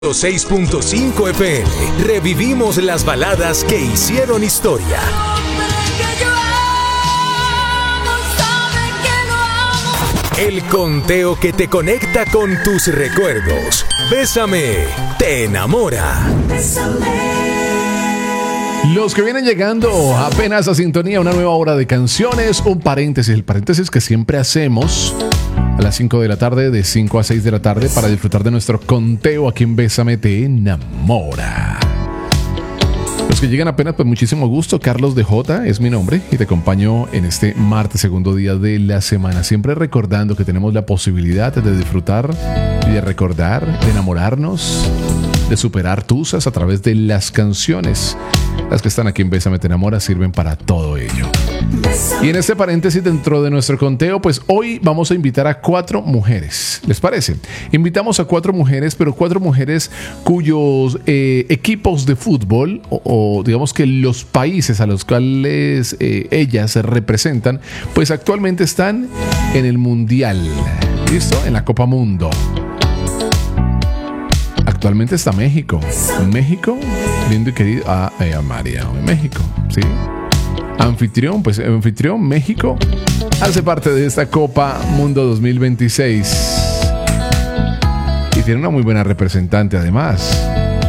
6.5 FM. Revivimos las baladas que hicieron historia. El conteo que te conecta con tus recuerdos. Bésame, te enamora. Los que vienen llegando apenas a sintonía, una nueva hora de canciones, un paréntesis, el paréntesis que siempre hacemos a las 5 de la tarde, de 5 a 6 de la tarde, para disfrutar de nuestro conteo aquí en Bésame te enamora. Los que llegan apenas, pues muchísimo gusto. Carlos de J es mi nombre y te acompaño en este martes, segundo día de la semana. Siempre recordando que tenemos la posibilidad de disfrutar y de recordar, de enamorarnos, de superar tusas a través de las canciones. Las que están aquí en Bésame te enamora sirven para todo ello. Y en este paréntesis dentro de nuestro conteo, pues hoy vamos a invitar a 4 mujeres. ¿Les parece? Invitamos a 4 mujeres, pero 4 mujeres cuyos equipos de fútbol o digamos que los países a los cuales ellas se representan, pues actualmente están en el Mundial. ¿Listo? En la Copa Mundo. Actualmente está México. México, lindo y querido. María, México, ¿sí? Anfitrión, pues anfitrión, México, hace parte de esta Copa Mundo 2026. Y tiene una muy buena representante además.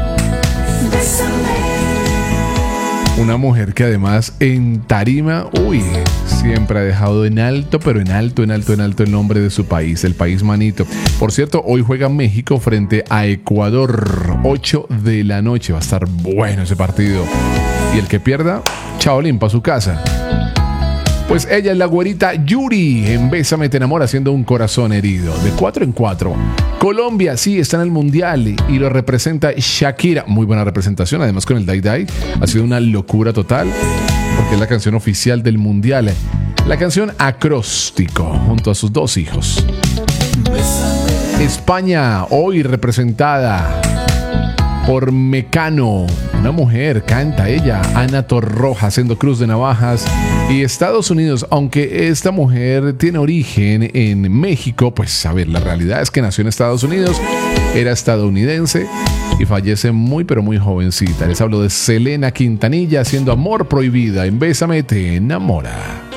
Una mujer que además en tarima, siempre ha dejado en alto, pero en alto el nombre de su país, el país manito. Por cierto, hoy juega México frente a Ecuador, 8 de la noche. Va a estar bueno ese partido. Y el que pierda, chaolín pa' su casa. Pues ella es la güerita Yuri en Bésame te enamora, haciendo un corazón herido. De 4 en 4. Colombia, sí, está en el Mundial y lo representa Shakira. Muy buena representación, además con el Dai Dai. Ha sido una locura total, porque es la canción oficial del Mundial. La canción Acróstico, junto a sus 2 hijos. España, hoy representada por Mecano. Una mujer, canta ella, Ana Torroja, haciendo Cruz de Navajas. Y Estados Unidos, aunque esta mujer tiene origen en México, pues a ver, la realidad es que nació en Estados Unidos, era estadounidense y fallece muy pero muy jovencita. Les hablo de Selena Quintanilla haciendo Amor Prohibida en Bésame te enamora.